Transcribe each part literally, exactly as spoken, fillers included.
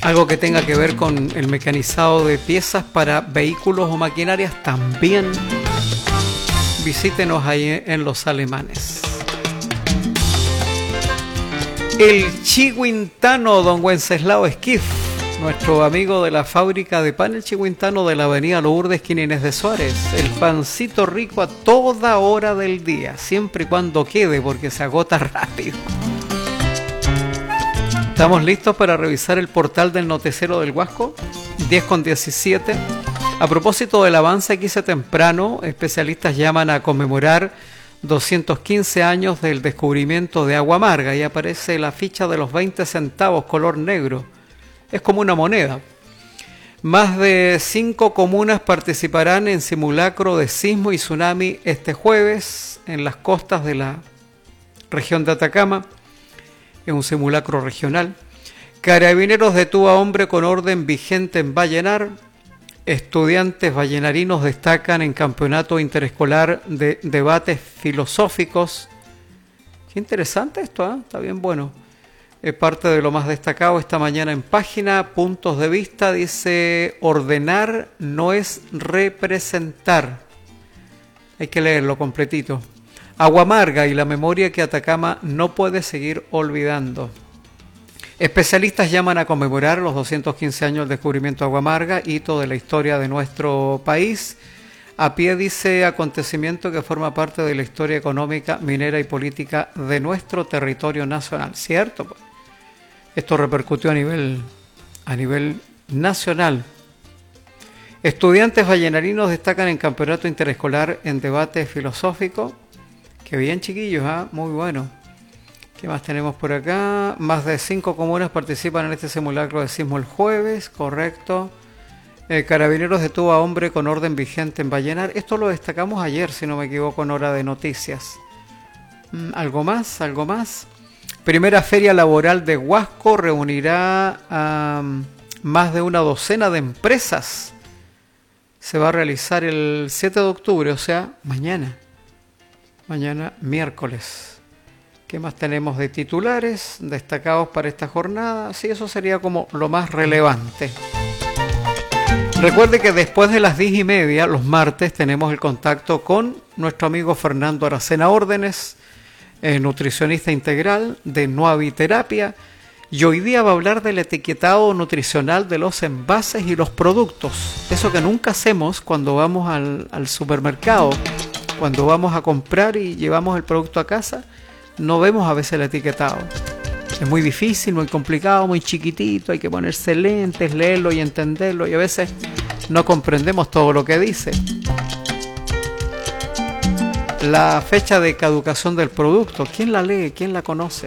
Algo que tenga que ver con el mecanizado de piezas para vehículos o maquinarias, también visítenos ahí en Los Alemanes. El Chihuintano, don Wenceslao Esquif, nuestro amigo de la fábrica de pan El Chihuintano de la avenida Lourdes, esquina Inés de Suárez. El pancito rico a toda hora del día, siempre y cuando quede, porque se agota rápido. Estamos listos para revisar el portal del noticiero del Huasco, diez con diecisiete. A propósito del avance que hice temprano, especialistas llaman a conmemorar doscientos quince años del descubrimiento de agua amarga y aparece la ficha de los veinte centavos color negro. Es como una moneda. Más de cinco comunas participarán en simulacro de sismo y tsunami este jueves en las costas de la región de Atacama. Es un simulacro regional. Carabineros detuvo a hombre con orden vigente en Vallenar. Estudiantes vallenarinos destacan en campeonato interescolar de debates filosóficos. Qué interesante esto, ¿eh? Está bien bueno. Es parte de lo más destacado esta mañana en página. Puntos de vista, dice: ordenar no es representar. Hay que leerlo completito. Agua amarga y la memoria que Atacama no puede seguir olvidando. Especialistas llaman a conmemorar los doscientos quince años del descubrimiento de agua amarga, hito de la historia de nuestro país. A pie dice: acontecimiento que forma parte de la historia económica, minera y política de nuestro territorio nacional. ¿Cierto? Esto repercutió a nivel, a nivel nacional. Estudiantes vallenarinos destacan en campeonato interescolar en debate filosófico. Qué bien, chiquillos, ¿eh? Muy bueno. ¿Qué más tenemos por acá? Más de cinco comunas participan en este simulacro de sismo el jueves, correcto. Eh, Carabineros detuvo a hombre con orden vigente en Vallenar. Esto lo destacamos ayer, si no me equivoco, en Hora de Noticias. Mm, ¿Algo más? ¿Algo más? Primera feria laboral de Huasco reunirá a um, más de una docena de empresas. Se va a realizar el siete de octubre, o sea, mañana. Mañana miércoles. ¿Qué más tenemos de titulares destacados para esta jornada? Sí, eso sería como lo más relevante. Recuerde que después de las diez y media, los martes, tenemos el contacto con nuestro amigo Fernando Aracena Órdenes, eh, nutricionista integral de Nuaviterapia, y hoy día va a hablar del etiquetado nutricional de los envases y los productos. Eso que nunca hacemos cuando vamos al, al supermercado. Cuando vamos a comprar y llevamos el producto a casa, no vemos a veces el etiquetado. Es muy difícil, muy complicado, muy chiquitito, hay que ponerse lentes, leerlo y entenderlo, y a veces no comprendemos todo lo que dice. La fecha de caducación del producto, ¿quién la lee? ¿Quién la conoce?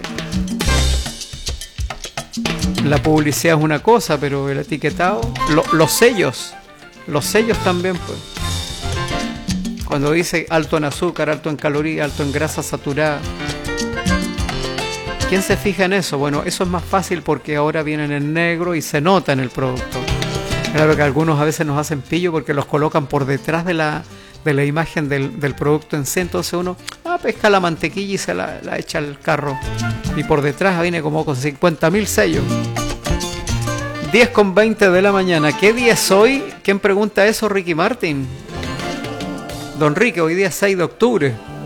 La publicidad es una cosa, pero el etiquetado, lo, los sellos, los sellos también, pues. Cuando dice alto en azúcar, alto en calorías, alto en grasa saturada. ¿Quién se fija en eso? Bueno, eso es más fácil porque ahora vienen en negro y se nota en el producto. Claro que algunos a veces nos hacen pillo porque los colocan por detrás de la, de la imagen del, del producto en sí. Entonces uno ah, pesca la mantequilla y se la, la echa al carro. Y por detrás viene como con cincuenta mil sellos. diez con veinte de la mañana. ¿Qué día es hoy? ¿Quién pregunta eso? Ricky Martin. Don Ricky, hoy día es seis de octubre.